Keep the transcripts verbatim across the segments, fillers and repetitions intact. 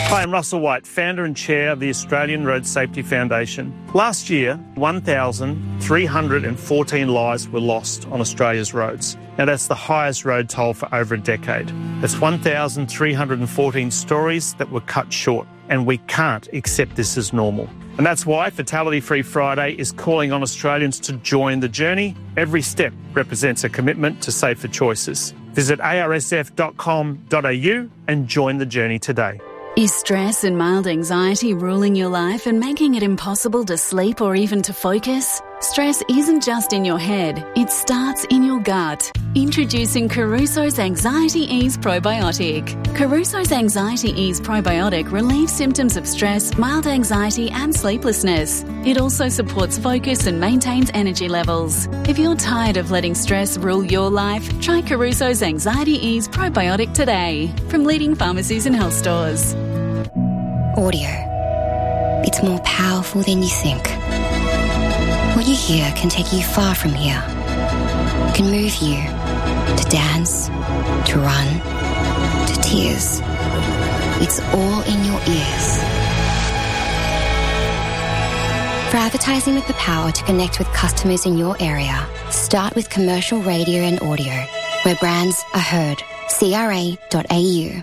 Hi, I'm Russell White, founder and chair of the Australian Road Safety Foundation. Last year, one thousand three hundred fourteen lives were lost on Australia's roads. Now, that's the highest road toll for over a decade. That's one thousand three hundred fourteen stories that were cut short, and we can't accept this as normal. And that's why Fatality Free Friday is calling on Australians to join the journey. Every step represents a commitment to safer choices. Visit a r s f dot com dot a u and join the journey today. Is stress and mild anxiety ruling your life and making it impossible to sleep or even to focus? Stress isn't just in your head, it starts in your gut. Introducing Caruso's Anxiety Ease Probiotic. Caruso's Anxiety Ease Probiotic relieves symptoms of stress, mild anxiety and sleeplessness. It also supports focus and maintains energy levels. If you're tired of letting stress rule your life, try Caruso's Anxiety Ease Probiotic today from leading pharmacies and health stores. Audio. It's more powerful than you think. What you hear can take you far from here. It can move you to dance, to run, to tears. It's all in your ears. For advertising with the power to connect with customers in your area, start with commercial radio and audio, where brands are heard. c r a dot a u.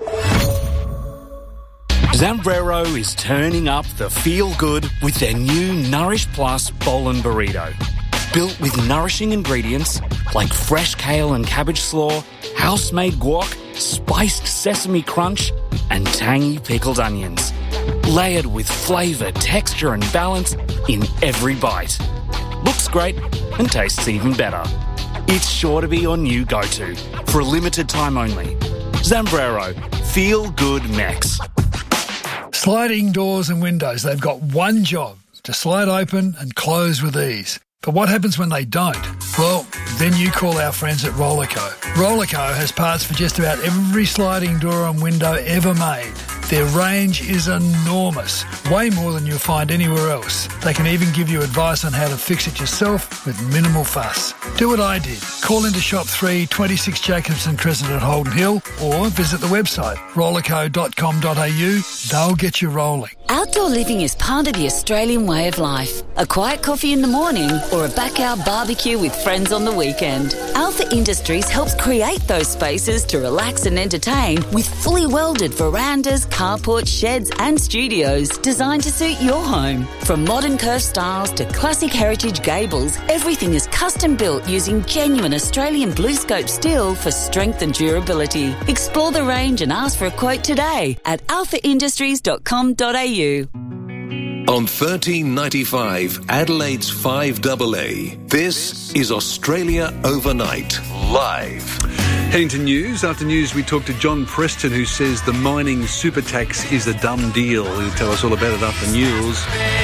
Zambrero is turning up the feel-good with their new Nourish Plus Bowl and Burrito. Built with nourishing ingredients like fresh kale and cabbage slaw, house-made guac, spiced sesame crunch, and tangy pickled onions. Layered with flavour, texture and balance in every bite. Looks great and tastes even better. It's sure to be your new go-to for a limited time only. Zambrero. Feel Good Mex. Sliding doors and windows, they've got one job, to slide open and close with ease. But what happens when they don't? Well, then you call our friends at Rollerco. Rollerco has parts for just about every sliding door and window ever made. Their range is enormous, way more than you'll find anywhere else. They can even give you advice on how to fix it yourself with minimal fuss. Do what I did. Call into shop three, twenty-six Jacobson Crescent at Holden Hill, or visit the website rollerco dot com dot a u. They'll get you rolling. Outdoor living is part of the Australian way of life. A quiet coffee in the morning or a backyard barbecue with friends on the weekend. Alpha Industries helps create those spaces to relax and entertain with fully welded verandas, carports, sheds and studios designed to suit your home. From modern curved styles to classic heritage gables, everything is custom built using genuine Australian blue scope steel for strength and durability. Explore the range and ask for a quote today at alpha industries dot com dot a u. On thirteen ninety-five, Adelaide's five A A, this is Australia Overnight, live. Heading to news. After news, we talk to John Preston, who says the mining super tax is a dumb deal. He'll tell us all about it after news.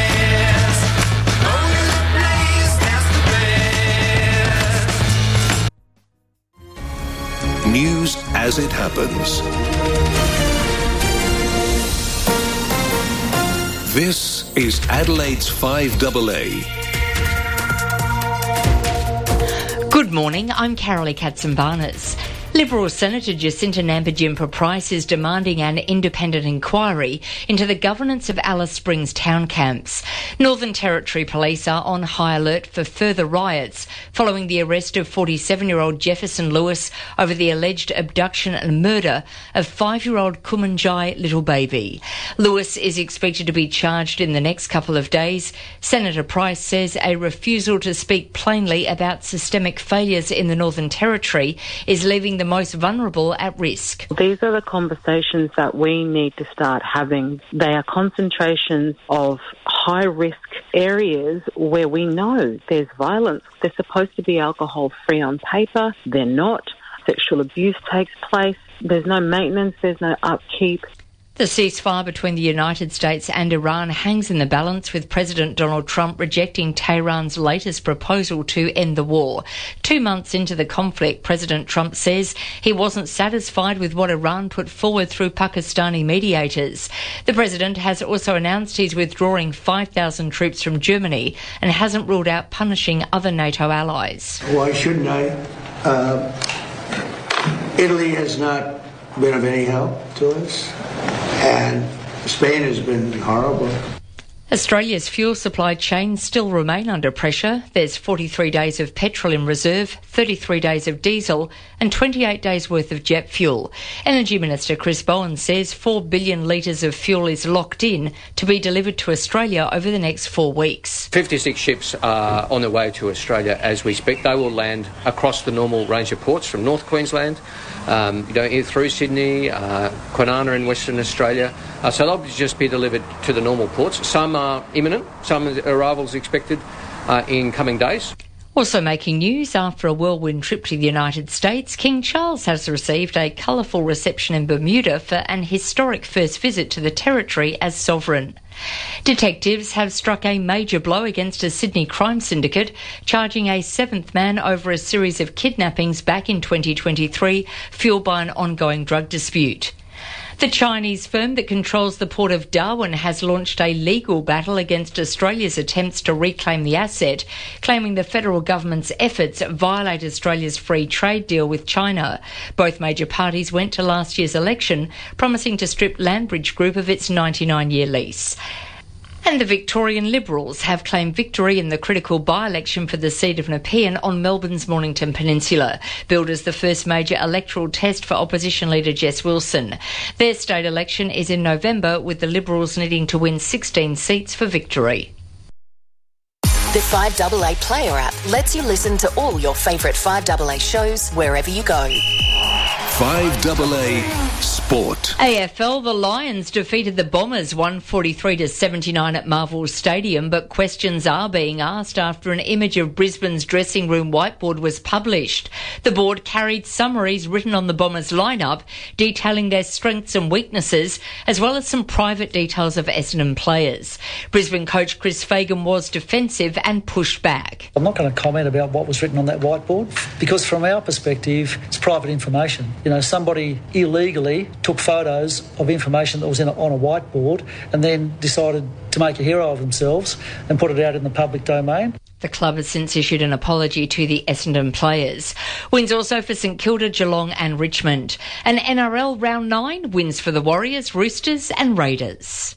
News as it happens. This is Adelaide's five A A. Good morning, I'm Carolee Katzenbarnes. Liberal Senator Jacinta Nampijinpa-Price is demanding an independent inquiry into the governance of Alice Springs town camps. Northern Territory Police are on high alert for further riots following the arrest of forty-seven-year-old Jefferson Lewis over the alleged abduction and murder of five-year-old Kumanjai little baby. Lewis is expected to be charged in the next couple of days. Senator Price says a refusal to speak plainly about systemic failures in the Northern Territory is leaving the most vulnerable at risk. These are the conversations that we need to start having. They are concentrations of high-risk areas where we know there's violence. They're supposed to be alcohol-free on paper. They're not. Sexual abuse takes place. There's no maintenance. There's no upkeep. The ceasefire between the United States and Iran hangs in the balance, with President Donald Trump rejecting Tehran's latest proposal to end the war. Two months into the conflict, President Trump says he wasn't satisfied with what Iran put forward through Pakistani mediators. The president has also announced he's withdrawing five thousand troops from Germany and hasn't ruled out punishing other NATO allies. Why shouldn't I? Uh, Italy has not been of any help to us. And Spain has been horrible. Australia's fuel supply chains still remain under pressure. There's forty-three days of petrol in reserve, thirty-three days of diesel and twenty-eight days worth of jet fuel. Energy Minister Chris Bowen says four billion litres of fuel is locked in to be delivered to Australia over the next four weeks. fifty-six ships are on their way to Australia as we speak. They will land across the normal range of ports from North Queensland, um, you know, through Sydney, uh, Kwinana in Western Australia. Uh, so they'll just be delivered to the normal ports. Some are imminent, some arrivals expected uh, in coming days. Also making news after a whirlwind trip to the United States, King Charles has received a colourful reception in Bermuda for an historic first visit to the territory as sovereign. Detectives have struck a major blow against a Sydney crime syndicate, charging a seventh man over a series of kidnappings back in twenty twenty-three, fuelled by an ongoing drug dispute. The Chinese firm that controls the port of Darwin has launched a legal battle against Australia's attempts to reclaim the asset, claiming the federal government's efforts violate Australia's free trade deal with China. Both major parties went to last year's election promising to strip Landbridge Group of its ninety-nine year lease. And the Victorian Liberals have claimed victory in the critical by-election for the seat of Nepean on Melbourne's Mornington Peninsula, billed as the first major electoral test for opposition leader Jess Wilson. Their state election is in November, with the Liberals needing to win sixteen seats for victory. The five A A Player app lets you listen to all your favourite five A A shows wherever you go. five A A Sport. A F L, the Lions defeated the Bombers one forty-three to seventy-nine at Marvel Stadium, but questions are being asked after an image of Brisbane's dressing room whiteboard was published. The board carried summaries written on the Bombers lineup detailing their strengths and weaknesses, as well as some private details of Essendon players. Brisbane coach Chris Fagan was defensive and pushed back. I'm not going to comment about what was written on that whiteboard because from our perspective it's private information. You know, somebody illegally took photos of information that was in a, on a whiteboard and then decided to make a hero of themselves and put it out in the public domain. The club has since issued an apology to the Essendon players. Wins also for St Kilda, Geelong and Richmond. An N R L round nine wins for the Warriors, Roosters and Raiders.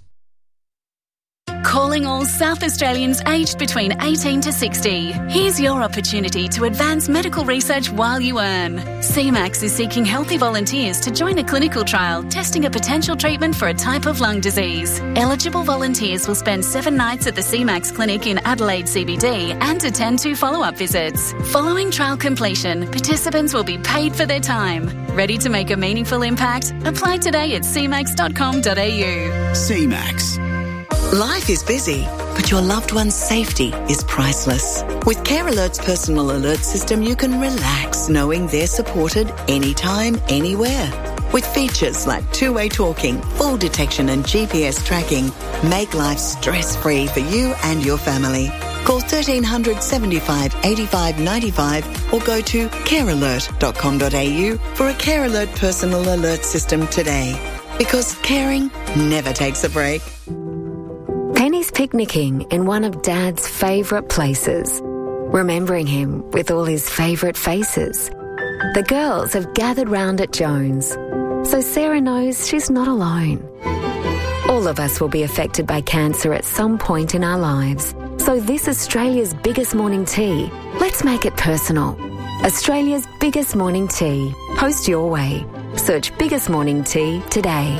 Calling all South Australians aged between eighteen to sixty. Here's your opportunity to advance medical research while you earn. C MAX is seeking healthy volunteers to join a clinical trial testing a potential treatment for a type of lung disease. Eligible volunteers will spend seven nights at the C MAX clinic in Adelaide C B D and attend two follow-up visits. Following trial completion, participants will be paid for their time. Ready to make a meaningful impact? Apply today at c max dot com dot a u. C MAX. Life is busy, but your loved one's safety is priceless. With Care Alert's personal alert system, you can relax knowing they're supported anytime, anywhere. With features like two-way talking, fall detection and G P S tracking, make life stress-free for you and your family. Call thirteen hundred seventy-five eighty-five ninety-five or go to care alert dot com dot a u for a Care Alert personal alert system today. Because caring never takes a break. Penny's picnicking in one of Dad's favourite places, remembering him with all his favourite faces. The girls have gathered round at Jones, so Sarah knows she's not alone. All of us will be affected by cancer at some point in our lives, so this Australia's biggest morning tea, let's make it personal. Australia's biggest morning tea. Host your way. Search Biggest Morning Tea today.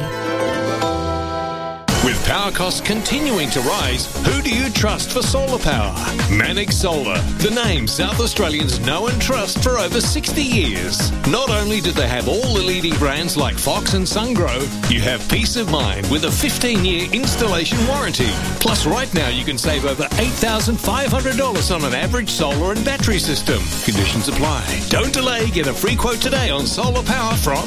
With power costs continuing to rise, who do you trust for solar power? Manic Solar, the name South Australians know and trust for over sixty years. Not only do they have all the leading brands like Fox and Sungrow, you have peace of mind with a fifteen year installation warranty. Plus, right now you can save over eight thousand five hundred dollars on an average solar and battery system. Conditions apply. Don't delay. Get a free quote today on solar power from...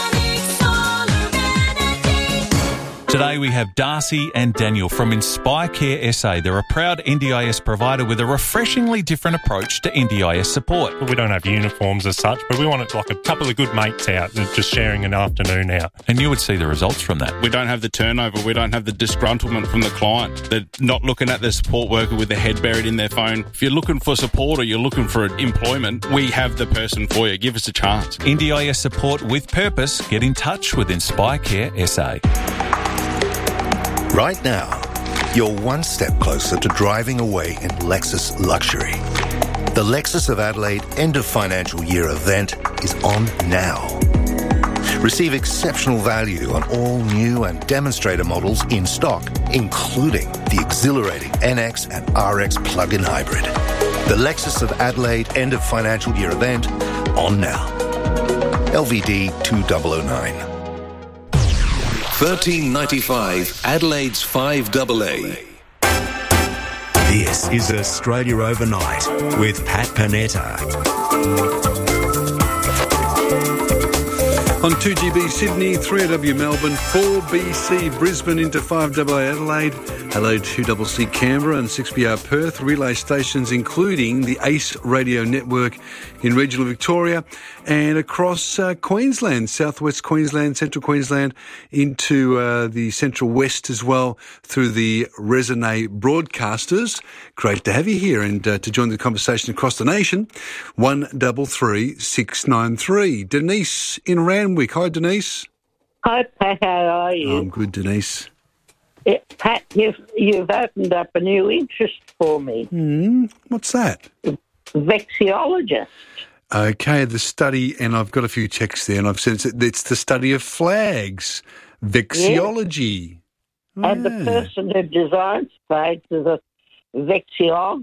Today we have Darcy and Daniel from Inspire Care S A. They're a proud N D I S provider with a refreshingly different approach to N D I S support. We don't have uniforms as such, but we want it like a couple of good mates out just sharing an afternoon out. And you would see the results from that. We don't have the turnover. We don't have the disgruntlement from the client. They're not looking at their support worker with their head buried in their phone. If you're looking for support or you're looking for employment, we have the person for you. Give us a chance. N D I S support with purpose. Get in touch with Inspire Care S A. Right now, you're one step closer to driving away in Lexus luxury. The Lexus of Adelaide End of Financial Year event is on now. Receive exceptional value on all new and demonstrator models in stock, including the exhilarating N X and R X plug-in hybrid. The Lexus of Adelaide End of Financial Year event on now. L V D two thousand nine. thirteen ninety-five, Adelaide's five double A. This is Australia Overnight with Pat Panetta. On two G B Sydney, three A W Melbourne, four B C Brisbane into five A A Adelaide, hello two C C Canberra and six B R Perth, relay stations including the ACE radio network in regional Victoria and across uh, Queensland, southwest Queensland, central Queensland, into uh, the central west as well through the Resonate broadcasters. Great to have you here and uh, to join the conversation across the nation. one three three six nine three. Denise in Randwick. Hi, Denise. Hi, Pat. How are you? I'm good, Denise. Yeah, Pat, you've, you've opened up a new interest for me. Mm, what's that? Vexillologist. Okay, the study, and I've got a few checks there, and I've said it's the study of flags, vexillology. Yeah. And the person who designs flags is a vexillologist.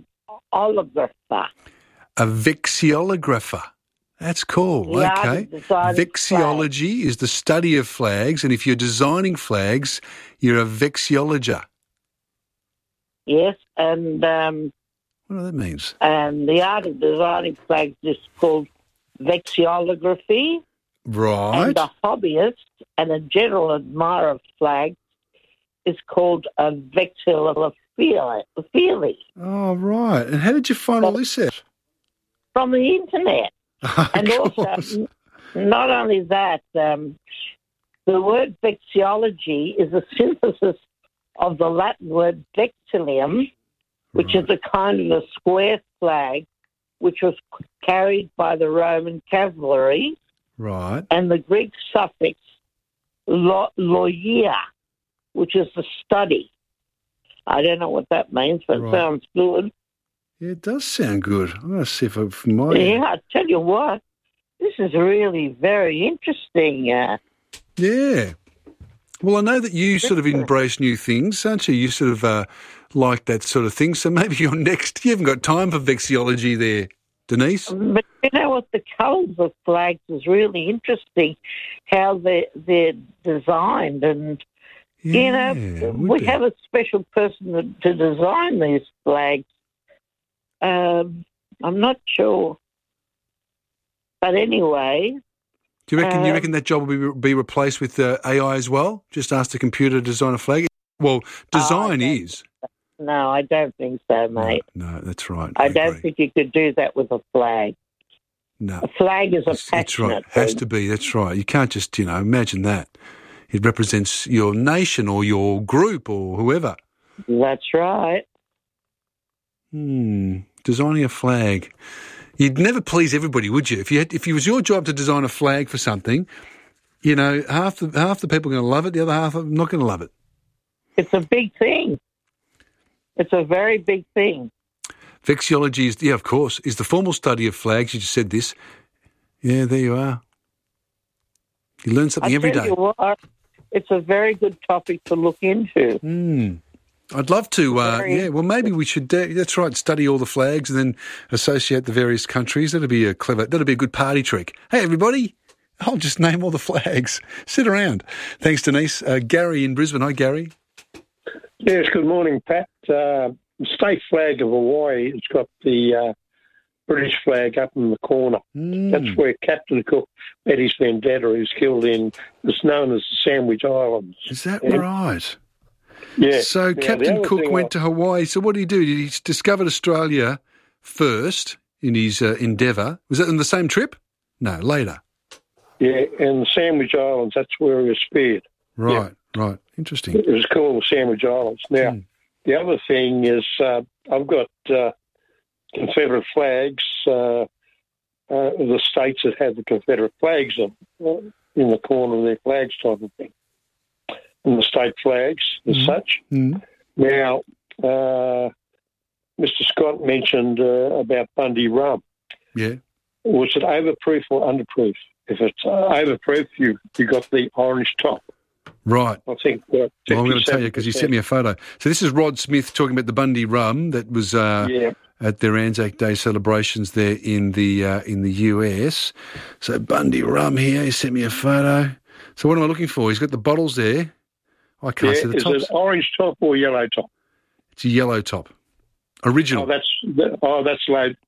A vexillographer. That's cool. Yeah, okay. Vexillology is the study of flags, and if you're designing flags, you're a vexillologer. Yes, and um, what that means? And the art of designing flags is called vexillography. Right. And a hobbyist and a general admirer of flags is called a vexillophilia. Oh, right. And how did you find all this out? From the internet. And also, not only that, um, the word vexillology is a synthesis of the Latin word vexillium, which right. is a kind of a square flag, which was carried by the Roman cavalry. Right. And the Greek suffix lo- logia, which is the study. I don't know what that means, but right. it sounds good. Yeah, it does sound good. I'm going to see if I can my Yeah, I tell you what, this is really very interesting. Uh, yeah. Well, I know that you sort of embrace new things, aren't you? You sort of uh, like that sort of thing. So maybe you're next. You haven't got time for vexillology there, Denise. But you know what? The colours of flags is really interesting, how they're, they're designed. And, yeah, you know, we be. have a special person to, to design these flags. Um, I'm not sure. But anyway... Do you reckon, uh, you reckon that job will be, be replaced with uh, A I as well? Just ask the computer to design a flag? Well, design oh, is. No, I don't think so, mate. No, no that's right. I, I don't agree. think you could do that with a flag. No. A flag is a that's, passionate that's right. thing. Has to be, that's right. You can't just, you know, imagine that. It represents your nation or your group or whoever. That's right. Hmm. Designing a flag. You'd never please everybody, would you? If you had, if it was your job to design a flag for something, you know, half the half the people are going to love it, the other half are not going to love it. It's a big thing. It's a very big thing. Vexillology is, yeah, of course, is the formal study of flags. You just said this. Yeah, there you are. You learn something I every tell day. You what, it's a very good topic to look into. Mm. I'd love to, uh, yeah, well, maybe we should, uh, that's right, study all the flags and then associate the various countries. That'd be a clever, that'd be a good party trick. Hey, everybody, I'll just name all the flags. Sit around. Thanks, Denise. Uh, Gary in Brisbane. Hi, Gary. Yes, good morning, Pat. Uh, the state flag of Hawaii has got the uh, British flag up in the corner. Mm. That's where Captain Cook met his vendetta, who's killed in, it's known as the Sandwich Islands. Is that yeah. right? Yeah. So now, Captain Cook went I... to Hawaii. So what did he do? Did he discovered Australia first in his uh, endeavour? Was that on the same trip? No, later. Yeah, and the Sandwich Islands, that's where he was speared. Right, yeah. right. Interesting. It was called the Sandwich Islands. Now, mm. the other thing is uh, I've got uh, Confederate flags, uh, uh, the states that have the Confederate flags in, uh, in the corner of their flags type of thing. in the state flags as Mm. such. Mm. Now, uh, Mister Scott mentioned uh, about Bundy rum. Yeah. Was it overproof or underproof? If it's uh, overproof, you you got the orange top. Right. I think. Uh, Well, I'm going to tell you because you sent me a photo. So this is Rod Smith talking about the Bundy rum that was uh, Yeah. at their Anzac Day celebrations there in the uh, in the U S. So Bundy rum here. He sent me a photo. So what am I looking for? He's got the bottles there. I can't Yeah, see the is tops. it orange top or yellow top? It's a yellow top. Original. Oh, that's that, oh, that's like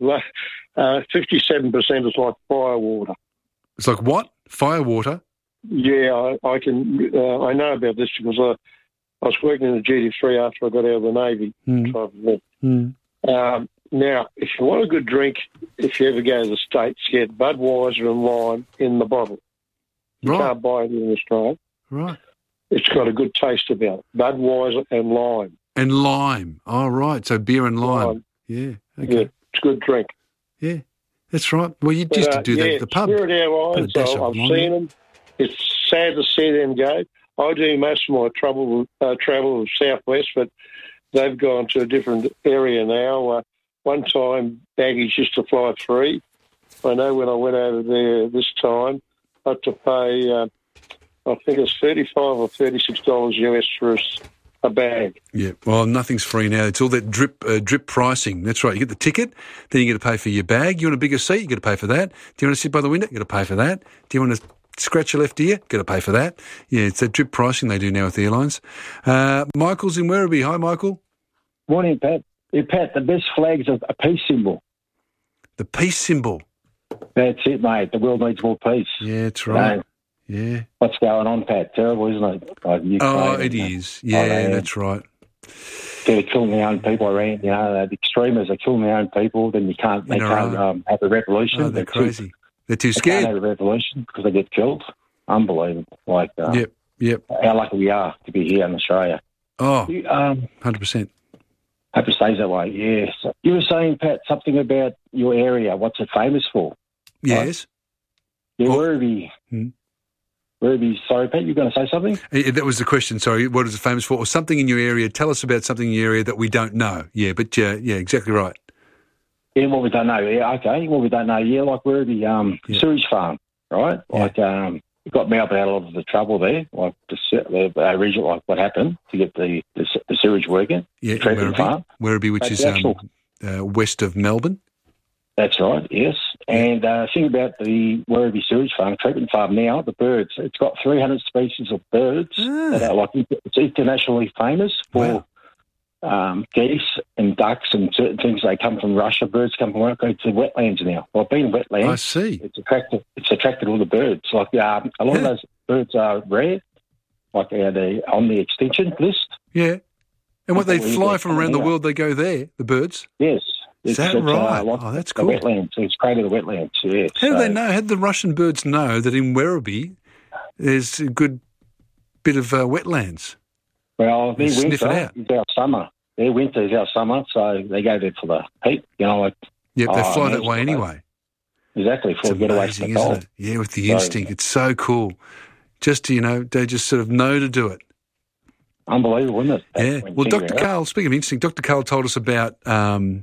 uh, fifty-seven percent is like firewater. It's like what? Firewater? Yeah, I, I can. Uh, I know about this because I, I was working in the G D three after I got out of the Navy. Mm. Type of thing. Mm. Um, now, if you want a good drink, if you ever go to the States, get Budweiser and lime in the bottle. You Right. can't buy it in Australia. Right. It's got a good taste about it. Budweiser and lime. And lime. Oh, right. So beer and lime. Lime. Yeah. Yeah, Okay. it's a good drink. Yeah. That's right. Well, you But, used to uh, do that yeah, at the pub. Spirit Airlines, Put a dash so of I've lime seen in. them. It's sad to see them go. I do most of my travel uh, travel with Southwest, but they've gone to a different area now. Uh, one time, baggage used to fly free. I know when I went over there this time, I had to pay, uh, I think it's thirty-five or thirty-six dollars U S for a, a bag. Yeah, well, nothing's free now. It's all that drip uh, drip pricing. That's right. You get the ticket, then you got to pay for your bag. You want a bigger seat, you got to pay for that. Do you want to sit by the window? You got to pay for that. Do you want to scratch your left ear? Got to pay for that. Yeah, it's that drip pricing they do now with the airlines. Uh, Michael's in Werribee. Hi, Michael. Morning, Pat. Hey, Pat, the best flag's a, a peace symbol. The peace symbol. That's it, mate. The world needs more peace. Yeah, that's right. You know, Yeah. what's going on, Pat? Terrible, isn't it? Like Ukraine Oh, and, it uh, is. Yeah, Iran. that's right. They're killing their own people around. You know, the extremists are killing their own people. Then you can't, they In can't Iran. um, have a revolution. Oh, they're too- crazy. They're too They scared. can't have a revolution because they get killed. Unbelievable. Like, uh, Yep, yep. how lucky we are to be here in Australia. Oh, You, um, one hundred percent. hope it stays that way. Yes. You were saying, Pat, something about your area. What's it famous for? Yes. Yeah, Werribee. Hmm. Werribee. Sorry, Pat, you're going to say something? Eh, That was the question, sorry. What is it famous for? Or something in your area. Tell us about something in your area that we don't know. Yeah, but uh, yeah, exactly right. Yeah, what we don't know. Yeah, okay. What we don't know. Yeah, like Werribee um, Yeah. sewage farm, right? Yeah. Like um, it got Melbourne out of a lot of the trouble there. Like the, se- the original, like what happened to get the the, se- the sewage working. Yeah, the treatment Werribee, farm. Werribee, which But is the um, actual- uh, west of Melbourne. That's right, yes. And uh, think about the Werribee sewage farm, treatment farm now, the birds. It's got three hundred species of birds Ah. that are like, it's internationally famous for Wow. um, geese and ducks and certain things. They come from Russia. Birds come from go to wetlands now. Well, being wetlands, I see. it's attracted, it's attracted all the birds. Like um, a lot of Yeah. those birds are rare, like uh, they're on the extinction list. Yeah. And what they Well, fly they're from around the coming out. world, they go there, the birds. Yes. Is It's- that it's, uh, right? like Oh, that's the cool. wetlands. It's created the wetlands, yes. How do So- they know? How did the Russian birds know that in Werribee there's a good bit of uh, wetlands? Well, their You sniff winter it out. is our summer. Their winter is our summer, so they go there for the heat. You know, like Yep, they oh, fly man, that way it's- anyway. Exactly, for It's a getaway from amazing, the isn't cold. it? Yeah, with the So- instinct. It's so cool. Just, you know, they just sort of know to do it. Unbelievable, isn't it? Yeah. When you Well, think Doctor about it. Carl, speaking of instinct, Doctor Carl told us about um,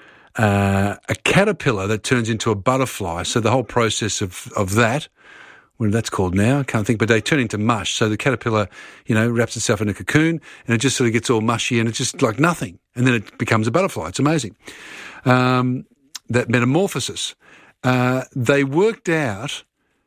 uh, a caterpillar that turns into a butterfly. So the whole process of, of that, what that's called now, I can't think, but they turn into mush. So the caterpillar, you know, wraps itself in a cocoon and it just sort of gets all mushy and it's just like nothing. And then it becomes a butterfly. It's amazing. Um, that metamorphosis. Uh, they worked out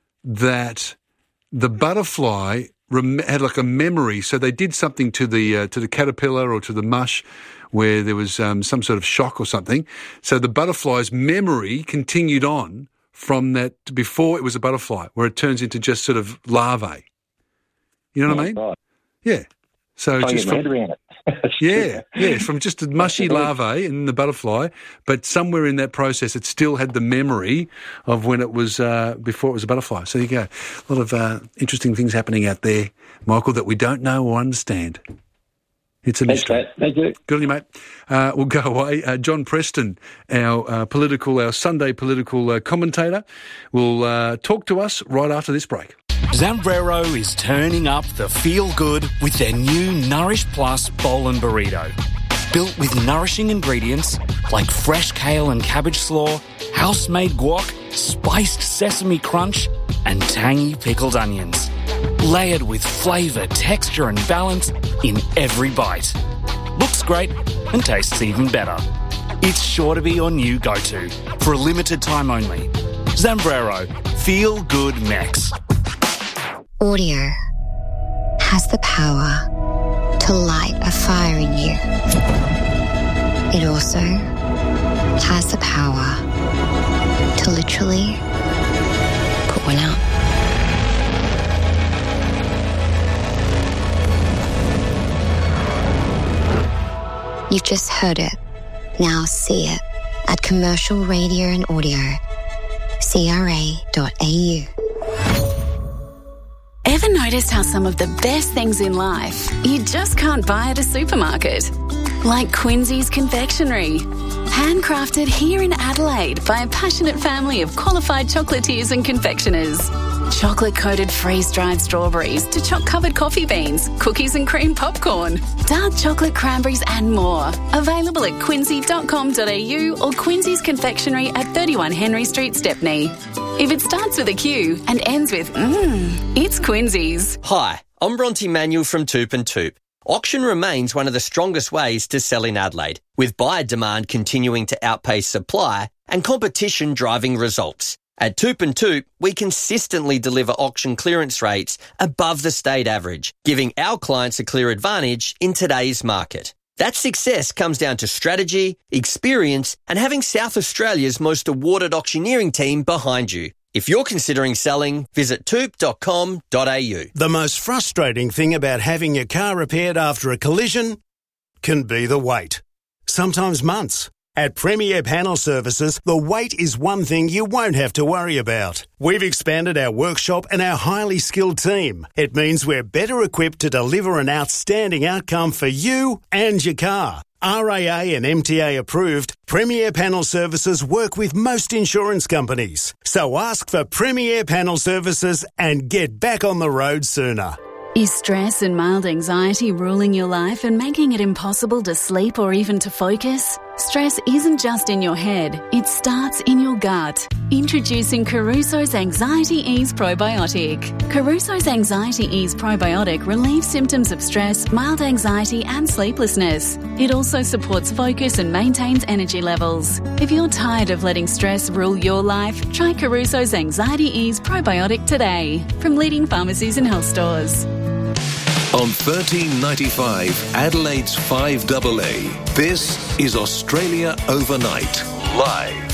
that the butterfly rem- had like a memory, so they did something to the uh, to the caterpillar or to the mush where there was um, some sort of shock or something. So the butterfly's memory continued on from that before it was a butterfly, where it turns into just sort of larvae. You know what I mean? God. Yeah. So Trying to just get my from, head around it. yeah, yeah, from just a mushy larvae in the butterfly, but somewhere in that process it still had the memory of when it was, uh, before it was a butterfly. So there you go. A lot of uh, interesting things happening out there, Michael, that we don't know or understand. It's a Thanks, mystery. Pat. Thank you. Good on you, mate. Uh, we'll go away. Uh, John Preston, our uh, political, our Sunday political uh, commentator, will uh, talk to us right after this break. Zambrero is turning up the feel-good with their new Nourish Plus Bowl and Burrito. Built with nourishing ingredients like fresh kale and cabbage slaw, house-made guac, spiced sesame crunch, and tangy pickled onions. Layered with flavour, texture and balance in every bite. Looks great and tastes even better. It's sure to be your new go-to for a limited time only. Zambrero, Feel Good Mex. Audio has the power to light a fire in you. It also has the power to literally put one out. You've just heard it. Now see it at Commercial Radio and Audio, c r a dot a u. Ever noticed how some of the best things in life you just can't buy at a supermarket? Like Quincy's Confectionery. Handcrafted here in Adelaide by a passionate family of qualified chocolatiers and confectioners. Chocolate-coated freeze-dried strawberries to choc-covered coffee beans, cookies and cream popcorn, dark chocolate cranberries and more. Available at quincy dot com dot a u or Quincy's Confectionery at thirty-one Henry Street, Stepney. If it starts with a Q and ends with mmm, it's Quincy's. Hi, I'm Bronte Manuel from Toop and Toop. Auction remains one of the strongest ways to sell in Adelaide, with buyer demand continuing to outpace supply and competition driving results. At Toop and Toop, we consistently deliver auction clearance rates above the state average, giving our clients a clear advantage in today's market. That success comes down to strategy, experience, and having South Australia's most awarded auctioneering team behind you. If you're considering selling, visit toop dot com dot a u. The most frustrating thing about having your car repaired after a collision can be the wait. Sometimes months. At Premier Panel Services, the wait is one thing you won't have to worry about. We've expanded our workshop and our highly skilled team. It means we're better equipped to deliver an outstanding outcome for you and your car. R A A and M T A approved, Premier Panel Services work with most insurance companies. So ask for Premier Panel Services and get back on the road sooner. Is stress and mild anxiety ruling your life and making it impossible to sleep or even to focus? Stress isn't just in your head, it starts in your gut. Introducing Caruso's Anxiety Ease Probiotic. Caruso's Anxiety Ease Probiotic relieves symptoms of stress, mild anxiety and sleeplessness. It also supports focus and maintains energy levels. If you're tired of letting stress rule your life, try Caruso's Anxiety Ease Probiotic today from leading pharmacies and health stores. On thirteen ninety-five, Adelaide's five double A, this is Australia Overnight, live.